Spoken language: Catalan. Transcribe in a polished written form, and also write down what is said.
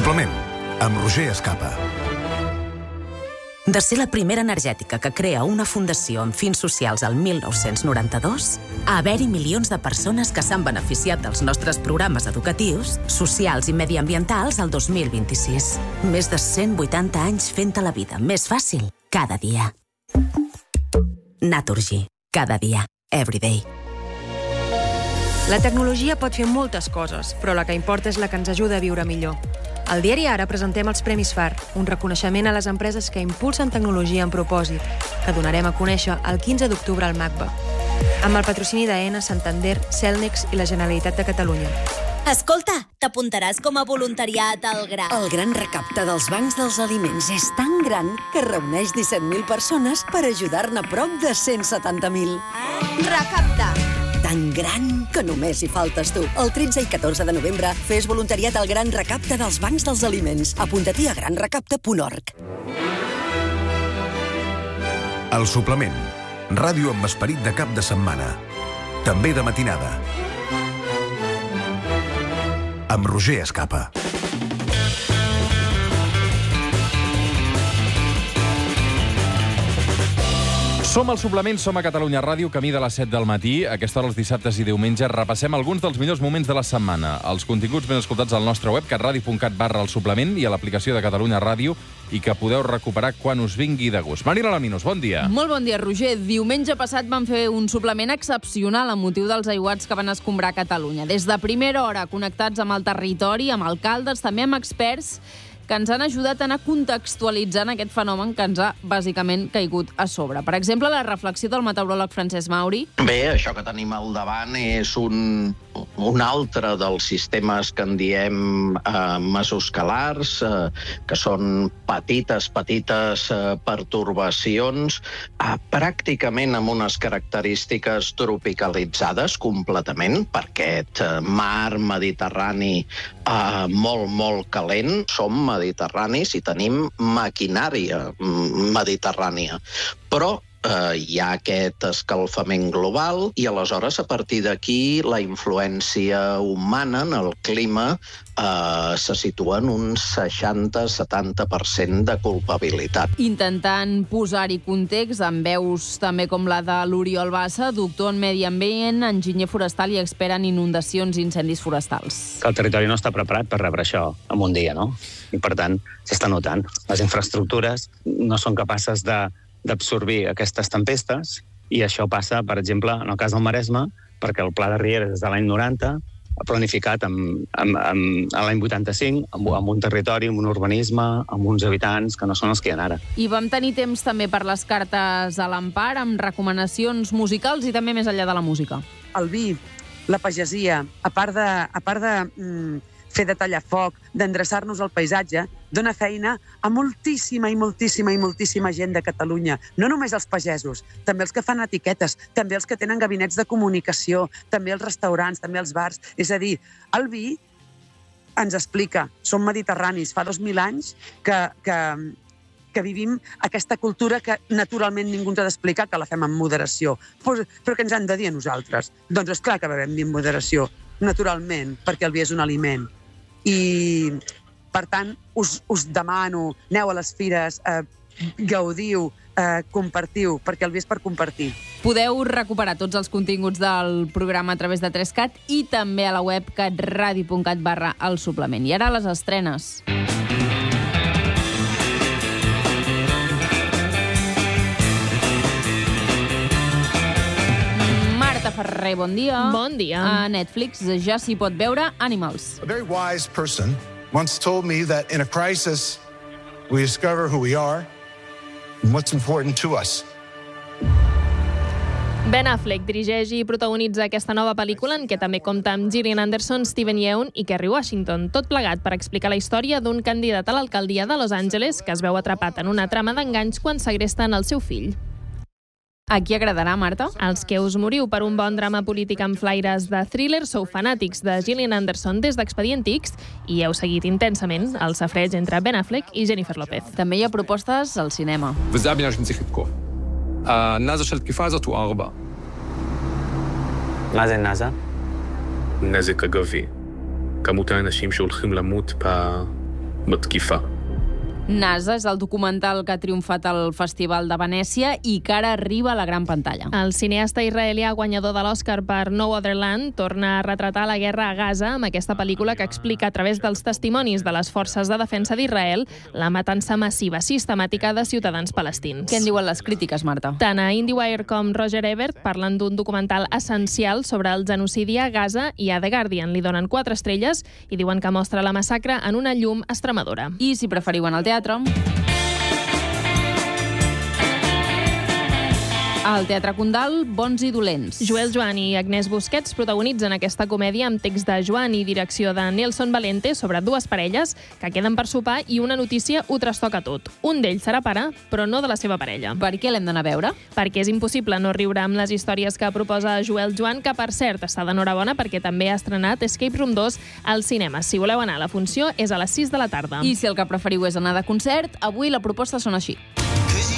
Suplement, amb Roger Escapa. De ser la primera energètica que crea una fundació amb fins socials al 1992, a haver-hi milions de persones que s'han beneficiat dels nostres programes educatius, socials i mediambientals al 2026. Més de 180 anys fent-te la vida més fàcil cada dia. Naturgy. Cada dia. Everyday. La tecnologia pot fer moltes coses, però la que importa és la que ens ajuda a viure millor. Al diari Ara presentem els Premis FAR, un reconeixement a les empreses que impulsen tecnologia amb propòsit, que donarem a conèixer el 15 d'octubre al MACBA, amb el patrocini d'AENA, Santander, Cellnex i la Generalitat de Catalunya. Escolta, t'apuntaràs com a voluntariat al GRA. El gran recapte dels bancs dels aliments és tan gran que reuneix 17.000 persones per ajudar-ne prop de 170.000. Recapta! Tan gran que només hi faltes tu. El 13 i 14 de novembre fes voluntariat al Gran Recapte dels Bancs dels Aliments. Apunta-t'hi a granrecapte.org. El Suplement. Ràdio amb esperit de cap de setmana. També de matinada. Amb Roger Escapa. Som al Suplement, som a Catalunya Ràdio, camí de les 7 del matí. A aquesta hora, els dissabtes i diumenges, repassem alguns dels millors moments de la setmana. Els continguts ben escoltats al nostre web, catradio.cat/el suplement i a l'aplicació de Catalunya Ràdio i que podeu recuperar quan us vingui de gust. Marina Laminos, bon dia. Molt bon dia, Roger. Diumenge passat vam fer un suplement excepcional amb motiu dels aiguats que van escombrar Catalunya. Des de primera hora, connectats amb el territori, amb alcaldes, també amb experts que ens han ajudat a anar contextualitzant aquest fenomen que ens ha, bàsicament, caigut a sobre. Per exemple, la reflexió del meteoròleg Francesc Mauri. Bé, això que tenim al davant és un altre dels sistemes que en diem mesoscalars, que són petites pertorbacions, pràcticament amb unes característiques tropicalitzades completament, per aquest mar Mediterrani molt calent. Som mediterranis i tenim maquinària mediterrània. Però hi ha aquest escalfament global i aleshores a partir d'aquí la influència humana en el clima se situa en un 60-70% de culpabilitat. Intentant posar-hi context amb veus també com la de l'Oriol Bassa, doctor en Medi Ambient, enginyer forestal i expert en inundacions i incendis forestals. Que el territori no està preparat per rebre això en un dia, no? I per tant, s'està notant. Les infraestructures no són capaces d'absorbir aquestes tempestes i això passa, per exemple, en el cas del Maresme, perquè el Pla de Rieres des de l'any 90 ha planificat l'any 85 amb un territori, amb un urbanisme, amb uns habitants que no són els que hi ha ara. I vam tenir temps també per les cartes a l'empar, amb recomanacions musicals i també més enllà de la música. El vi, la pagesia, a part de fer de tallafoc, d'endreçar-nos al paisatge, dona feina a moltíssima gent de Catalunya. No només els pagesos, també els que fan etiquetes, també els que tenen gabinets de comunicació, també els restaurants, també els bars. És a dir, el vi ens explica, som mediterranis, fa 2.000 anys que vivim aquesta cultura que naturalment ningú ens ha d'explicar, que la fem amb moderació. Però què ens han de dir a nosaltres? Doncs és clar que bevem vi amb moderació, naturalment, perquè el vi és un aliment. I, per tant, us demano, aneu a les fires, gaudiu, compartiu, perquè el vi és per compartir. Podeu recuperar tots els continguts del programa a través de 3CAT i també a la web catradio.cat/el suplement. I ara les estrenes. Ferrer, bon dia. Bon dia. A Netflix ja s'hi pot veure Animals. A very wise person once told me that in a crisis we discover who we are and what's important to us. Ben Affleck dirigeix i protagonitza aquesta nova pel·lícula en què també compta amb Gillian Anderson, Steven Yeun i Kerry Washington, tot plegat per explicar la història d'un candidat a l'alcaldia de Los Angeles que es veu atrapat en una trama d'enganys quan segresten el seu fill. A qui agradarà, Marta? Els que us moriu per un bon drama polític amb flaires de thriller sou fanàtics de Gillian Anderson des d'Expedient X i heu seguit intensament el safreig entre Ben Affleck i Jennifer Lopez. També hi ha propostes al cinema. النازة شلت كفازة وأربعة. מה זה נאזה? נזק אגבי. כמות האנשים שהולכים למות בתקיפה. NASA és el documental que ha triomfat al Festival de Venècia i que ara arriba a la gran pantalla. El cineasta israelià guanyador de l'Oscar per No Other Land torna a retratar la guerra a Gaza amb aquesta pel·lícula que explica a través dels testimonis de les forces de defensa d'Israel la matança massiva sistemàtica de ciutadans palestins. Què en diuen les crítiques, Marta? Tant a IndieWire com Roger Ebert parlen d'un documental essencial sobre el genocidi a Gaza i a The Guardian li donen 4 estrelles i diuen que mostra la massacre en una llum estremadora. I si preferiu en el teatre, al Teatre Condal, Bons i dolents. Joel Joan i Agnès Busquets protagonitzen aquesta comèdia amb text de Joan i direcció de Nelson Valente sobre 2 parelles que queden per sopar i una notícia ho trastoca tot. Un d'ells serà pare, però no de la seva parella. Per què l'hem d'anar a veure? Perquè és impossible no riure amb les històries que proposa Joel Joan, que per cert està d'enhorabona perquè també ha estrenat Escape Room 2 al cinema. Si voleu anar a la funció és a les 6 de la tarda. I si el que preferiu és anar de concert, avui la proposta sona així.